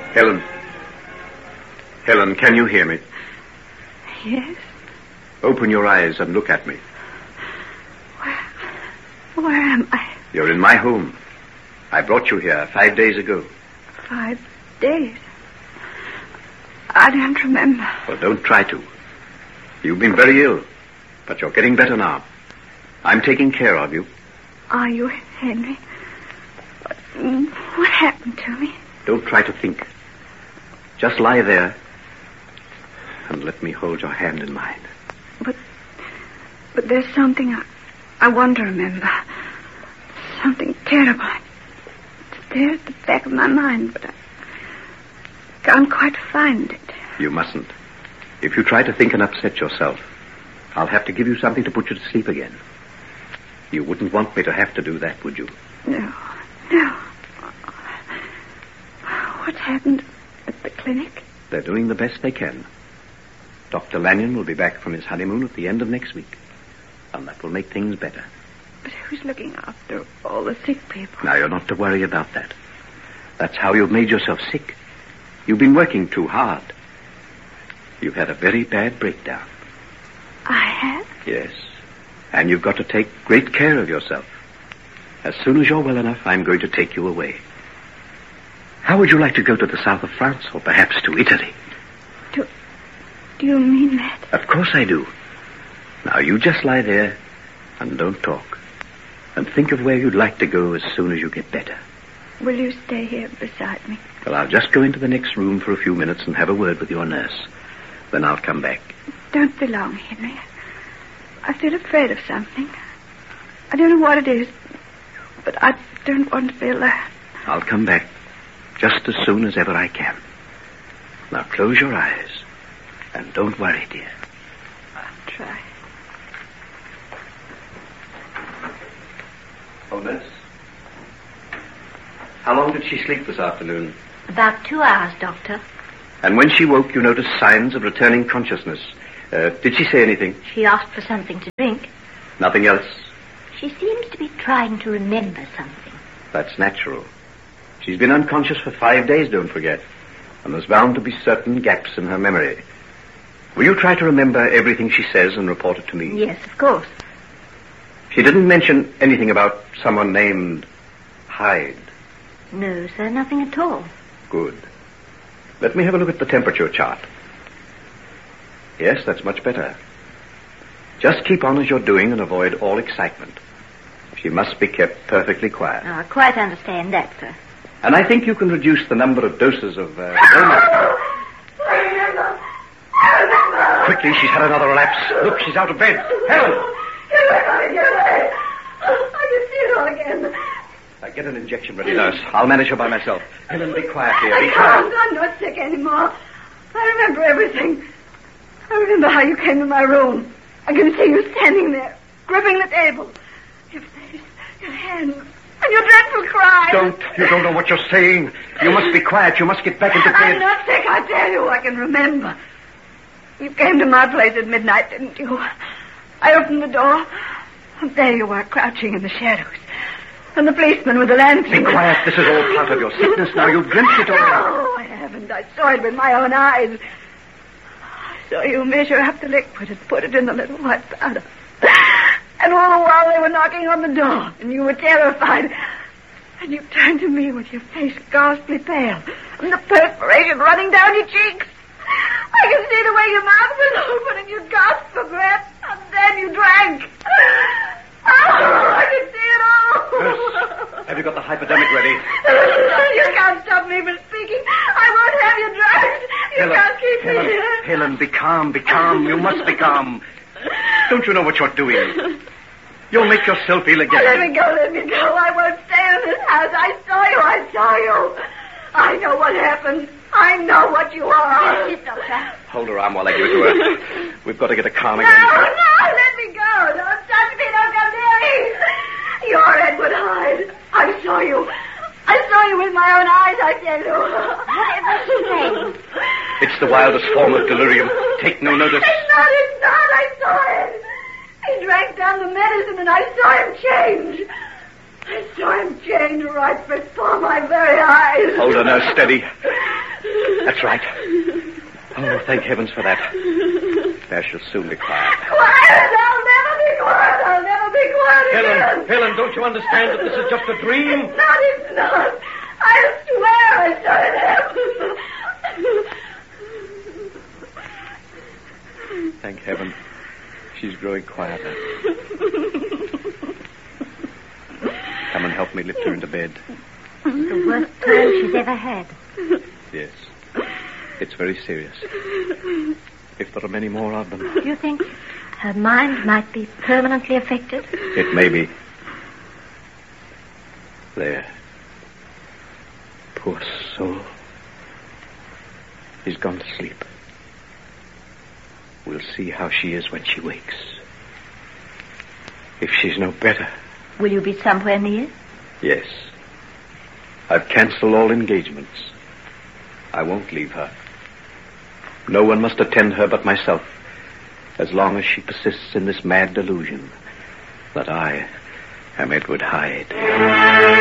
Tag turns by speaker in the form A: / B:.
A: Helen. Helen, can you hear me?
B: Yes?
A: Open your eyes and look at me.
B: Where am I?
A: You're in my home. I brought you here 5 days ago.
B: 5 days? I don't remember.
A: Well, don't try to. You've been very ill, but you're getting better now. I'm taking care of you.
B: Are you, Henry? What happened to me?
A: Don't try to think. Just lie there and let me hold your hand in mine.
B: But there's something I want to remember. Something terrible. It's there at the back of my mind, but I can't quite find it.
A: You mustn't. If you try to think and upset yourself, I'll have to give you something to put you to sleep again. You wouldn't want me to have to do that, would you?
B: No. What's happened at the clinic?
A: They're doing the best they can. Dr. Lanyon will be back from his honeymoon at the end of next week. And that will make things better.
B: But who's looking after all the sick people?
A: Now, you're not to worry about that. That's how you've made yourself sick. You've been working too hard. You've had a very bad breakdown.
B: I have?
A: Yes. And you've got to take great care of yourself. As soon as you're well enough, I'm going to take you away. How would you like to go to the south of France, or perhaps to Italy?
B: Do you mean that?
A: Of course I do. Now, you just lie there and don't talk. And think of where you'd like to go as soon as you get better.
B: Will you stay here beside me?
A: Well, I'll just go into the next room for a few minutes and have a word with your nurse. Then I'll come back.
B: Don't be long, Henry. I feel afraid of something. I don't know what it is, but I don't want to feel that.
A: I'll come back just as soon as ever I can. Now, close your eyes. And don't worry, dear.
B: I'll try.
A: Oh, nurse. How long did she sleep this afternoon?
C: About 2 hours, Doctor.
A: And when she woke, you noticed signs of returning consciousness. Did she say anything?
C: She asked for something to drink.
A: Nothing else?
C: She seems to be trying to remember something.
A: That's natural. She's been unconscious for 5 days, don't forget. And there's bound to be certain gaps in her memory. Will you try to remember everything she says and report it to me?
C: Yes, of course.
A: She didn't mention anything about someone named Hyde.
C: No, sir, nothing at all.
A: Good. Let me have a look at the temperature chart. Yes, that's much better. Just keep on as you're doing and avoid all excitement. She must be kept perfectly quiet.
C: I quite understand that, sir.
A: And I think you can reduce the number of doses of... Quickly, she's had another relapse. Look, she's out of bed. Helen!
B: Get away. I can see it all again.
A: Get an injection ready, nurse. I'll manage her by myself. Helen, be quiet, dear.
B: I can't. I'm not sick anymore. I remember everything. I remember how you came to my room. I can see you standing there, gripping the table. Your face, your hands, and your dreadful cry.
A: You don't know what you're saying. You must be quiet. You must get back into bed.
B: I'm not sick, I tell you. I can remember. You came to my place at midnight, didn't you? I opened the door, and there you were, crouching in the shadows. And the policeman with the lantern.
A: Be quiet. This is all part of your sickness now. You've glimpsed it all.
B: No, I haven't. I saw it with my own eyes. I saw you measure up the liquid and put it in the little white powder. And all the while they were knocking on the door, and you were terrified. And you turned to me with your face ghastly pale, and the perspiration running down your cheeks. I can see the way your mouth was open, and you gasped for breath, and then you drank. Oh, I can see it all.
A: Nurse, have you got the hypodermic ready?
B: You can't stop me from speaking. I won't have you drugged. You can't keep me here.
A: Helen, be calm, be calm. You must be calm. Don't you know what you're doing? You'll make yourself ill again.
B: Let me go. I won't stay in this house. I saw you. I know what happened. I know what you are.
C: Yes, Doctor.
A: Hold her arm while I give it to her. We've got to get her calm again.
B: No, let me go. Don't touch me. Don't come near me. You're Edward Hyde. I saw you with my own eyes, I tell you.
C: Whatever is his name?
A: It's the wildest form of delirium. Take no notice.
B: It's not. I saw it. He drank down the medicine and I saw him change. I saw him change right before my very eyes.
A: Hold her, nurse, steady. That's right. Oh, thank heavens for that. There she'll soon be quiet.
B: Quiet! I'll never be quiet. I'll never be quiet again.
A: Helen, don't you understand that this is just a dream?
B: It's not. I swear I saw it happen.
A: Thank heaven. She's growing quieter. Come and help me lift her into bed.
C: The worst time she's ever had.
A: Yes. It's very serious. If there are many more of them.
C: Do you think her mind might be permanently affected?
A: It may be. There. Poor soul. He's gone to sleep. We'll see how she is when she wakes. If she's no better.
C: Will you be somewhere near?
A: Yes. I've cancelled all engagements. I won't leave her. No one must attend her but myself, as long as she persists in this mad delusion that I am Edward Hyde.